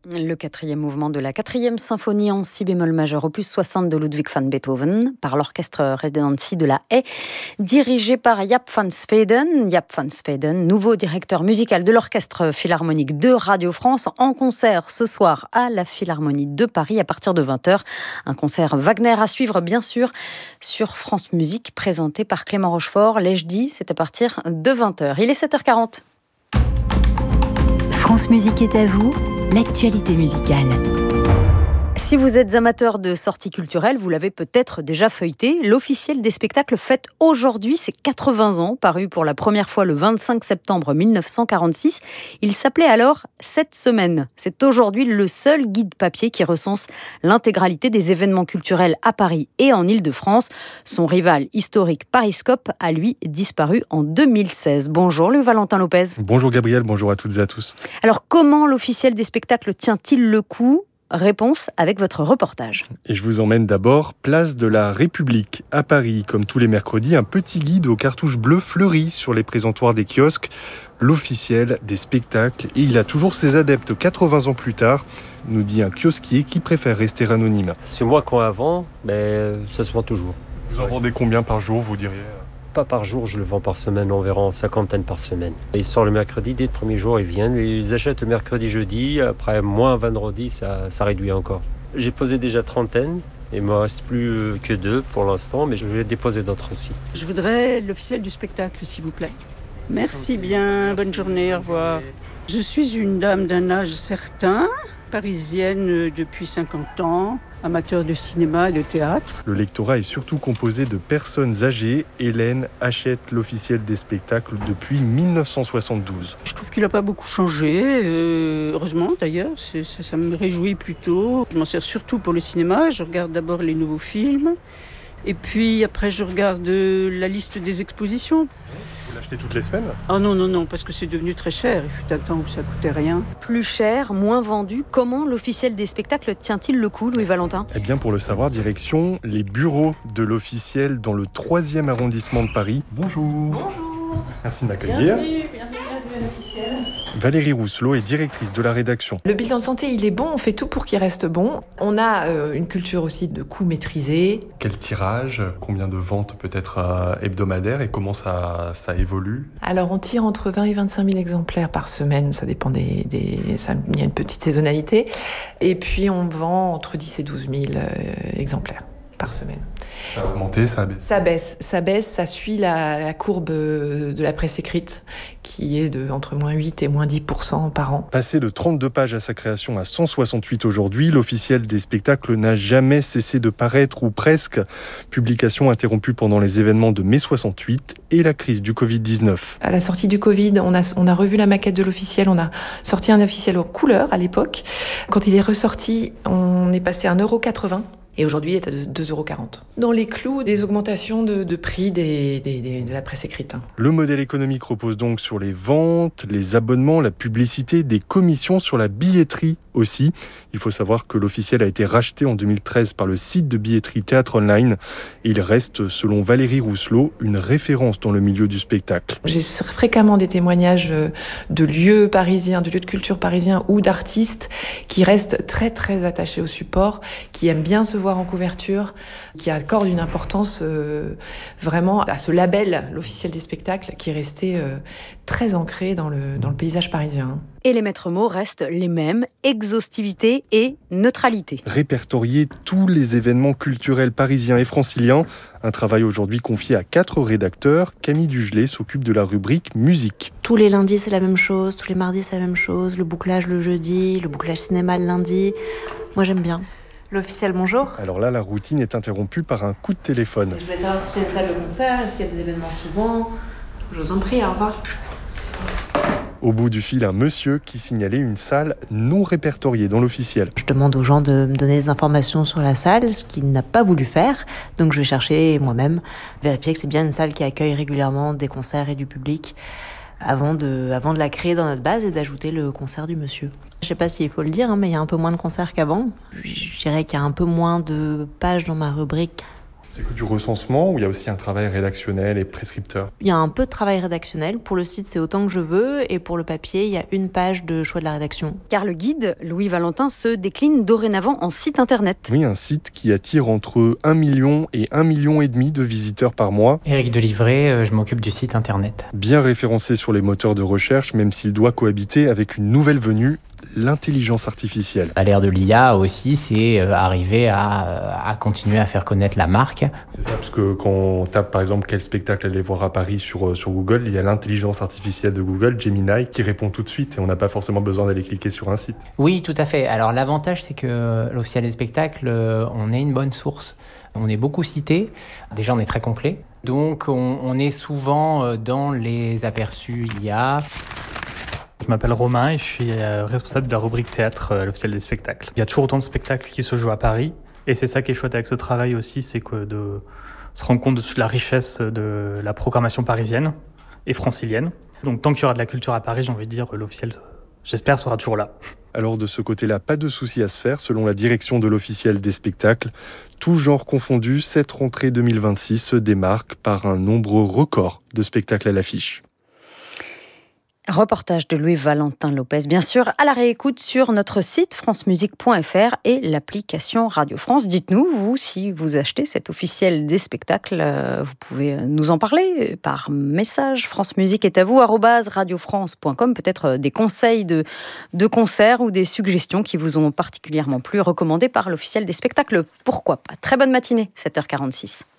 Le quatrième mouvement de la quatrième symphonie en si bémol majeur, opus 60 de Ludwig van Beethoven, par l'orchestre Redentie de La Haye, dirigé par Jaap van Zweden. Jaap van Zweden, nouveau directeur musical de l'orchestre philharmonique de Radio France, en concert ce soir à la Philharmonie de Paris à partir de 20h. Un concert Wagner à suivre, bien sûr, sur France Musique, présenté par Clément Rochefort. L'ai-je dit, c'est à partir de 20h. Il est 7h40. France Musique est à vous, l'actualité musicale. Si vous êtes amateur de sorties culturelles, vous l'avez peut-être déjà feuilleté. L'officiel des spectacles fête aujourd'hui ses 80 ans, paru pour la première fois le 25 septembre 1946. Il s'appelait alors 7 semaines. C'est aujourd'hui le seul guide papier qui recense l'intégralité des événements culturels à Paris et en Île-de-France. Son rival historique Pariscope a lui disparu en 2016. Bonjour Louis-Valentin Lopez. Bonjour Gabriel, bonjour à toutes et à tous. Alors comment l'officiel des spectacles tient-il le coup ? Réponse avec votre reportage. Et je vous emmène d'abord place de la République à Paris. Comme tous les mercredis, un petit guide aux cartouches bleues fleurit sur les présentoirs des kiosques. L'officiel des spectacles. Et il a toujours ses adeptes 80 ans plus tard, nous dit un kiosquier qui préfère rester anonyme. C'est moi qu'on avant, mais ça se vend toujours. Vous en vendez combien par jour, vous diriez ? Pas par jour, je le vends par semaine, environ 50 par semaine. Il sort le mercredi, dès le premier jour, ils viennent, ils achètent le mercredi, jeudi, après moins vendredi, ça réduit encore. J'ai posé déjà 30, il me reste plus que 2 pour l'instant, mais je vais déposer d'autres aussi. Je voudrais l'officiel du spectacle, s'il vous plaît. Merci bien, bonne journée, au revoir. Je suis une dame d'un âge certain, parisienne depuis 50 ans, amateur de cinéma et de théâtre. Le lectorat est surtout composé de personnes âgées. Hélène achète l'officiel des spectacles depuis 1972. Je trouve qu'il n'a pas beaucoup changé, heureusement d'ailleurs, ça me réjouit plutôt. Je m'en sers surtout pour le cinéma, je regarde d'abord les nouveaux films. Et puis après je regarde la liste des expositions. Vous l'achetez toutes les semaines ? Ah non, parce que c'est devenu très cher. Il fut un temps où ça coûtait rien. Plus cher, moins vendu. Comment l'officiel des spectacles tient-il le coup, Louis-Valentin ? Eh bien, pour le savoir, direction les bureaux de l'officiel dans le 3e arrondissement de Paris. Bonjour. Bonjour. Merci de m'accueillir. Bienvenue à l'officiel. Valérie Rousselot est directrice de la rédaction. Le bilan de santé, il est bon, on fait tout pour qu'il reste bon. On a une culture aussi de coûts maîtrisés. Quel tirage, combien de ventes peut-être hebdomadaires et comment ça évolue ? Alors on tire entre 20 et 25 000 exemplaires par semaine, ça dépend il y a une petite saisonnalité. Et puis on vend entre 10 et 12 000 exemplaires par semaine. Ça a augmenté, ça a baissé ? Ça baisse, ça suit la courbe de la presse écrite qui est de entre moins 8 et moins 10% par an. Passé de 32 pages à sa création à 168 aujourd'hui, l'officiel des spectacles n'a jamais cessé de paraître ou presque. Publication interrompue pendant les événements de mai 68 et la crise du Covid-19. À la sortie du Covid, on a revu la maquette de l'officiel, on a sorti un officiel en couleur à l'époque. Quand il est ressorti, on est passé à 1,80 €. Et aujourd'hui, il est à 2,40 €. Dans les clous des augmentations de prix de la presse écrite. Le modèle économique repose donc sur les ventes, les abonnements, la publicité, des commissions sur la billetterie aussi. Il faut savoir que l'officiel a été racheté en 2013 par le site de billetterie Théâtre Online. Et il reste, selon Valérie Rousselot, une référence dans le milieu du spectacle. J'ai fréquemment des témoignages de lieux parisiens, de lieux de culture parisiens ou d'artistes qui restent très très attachés au support, qui aiment bien se voir en couverture, qui accorde une importance vraiment à ce label, l'officiel des spectacles, qui est resté très ancré dans le paysage parisien. Et les maîtres mots restent les mêmes, exhaustivité et neutralité. Répertorier tous les événements culturels parisiens et franciliens, un travail aujourd'hui confié à 4 rédacteurs. Camille Dugelet s'occupe de la rubrique musique. Tous les lundis c'est la même chose, tous les mardis c'est la même chose, le bouclage le jeudi, le bouclage cinéma le lundi. Moi j'aime bien. L'officiel, bonjour. Alors là, la routine est interrompue par un coup de téléphone. Je voulais savoir si c'est une salle de concert, est-ce qu'il y a des événements souvent. Je vous en prie, au revoir. Au bout du fil, un monsieur qui signalait une salle non répertoriée dans l'officiel. Je demande aux gens de me donner des informations sur la salle, ce qu'il n'a pas voulu faire. Donc je vais chercher moi-même, vérifier que c'est bien une salle qui accueille régulièrement des concerts et du public avant de la créer dans notre base et d'ajouter le concert du monsieur. Je sais pas s'il faut le dire, mais il y a un peu moins de concerts qu'avant. Je dirais qu'il y a un peu moins de pages dans ma rubrique. C'est que du recensement ou il y a aussi un travail rédactionnel et prescripteur? Il y a un peu de travail rédactionnel. Pour le site, c'est autant que je veux. Et pour le papier, il y a une page de choix de la rédaction. Car le guide Louis Valentin se décline dorénavant en site internet. Oui, un site qui attire entre 1 million et 1,5 million de visiteurs par mois. Éric Delivray, je m'occupe du site internet. Bien référencé sur les moteurs de recherche, même s'il doit cohabiter avec une nouvelle venue, l'intelligence artificielle. À l'ère de l'IA aussi, c'est arriver à continuer à faire connaître la marque. C'est ça, parce que quand on tape par exemple quel spectacle aller voir à Paris sur Google, il y a l'intelligence artificielle de Google, Gemini, qui répond tout de suite et on n'a pas forcément besoin d'aller cliquer sur un site. Oui, tout à fait. Alors l'avantage, c'est que l'officiel des spectacles, on est une bonne source. On est beaucoup cité. Déjà, on est très complet. Donc, on est souvent dans les aperçus IA. Je m'appelle Romain et je suis responsable de la rubrique théâtre à l'officiel des spectacles. Il y a toujours autant de spectacles qui se jouent à Paris et c'est ça qui est chouette avec ce travail aussi, c'est que de se rendre compte de la richesse de la programmation parisienne et francilienne. Donc tant qu'il y aura de la culture à Paris, j'ai envie de dire l'officiel, j'espère, sera toujours là. Alors de ce côté-là, pas de souci à se faire, selon la direction de l'officiel des spectacles. Tout genre confondu, cette rentrée 2026 se démarque par un nombre record de spectacles à l'affiche. Reportage de Louis Valentin Lopez, bien sûr, à la réécoute sur notre site francemusique.fr et l'application Radio France. Dites-nous, vous, si vous achetez cet officiel des spectacles, vous pouvez nous en parler par message. France Musique est à vous, @radiofrance.com. Peut-être des conseils de concerts ou des suggestions qui vous ont particulièrement plu, recommandés par l'officiel des spectacles. Pourquoi pas? Très bonne matinée, 7h46.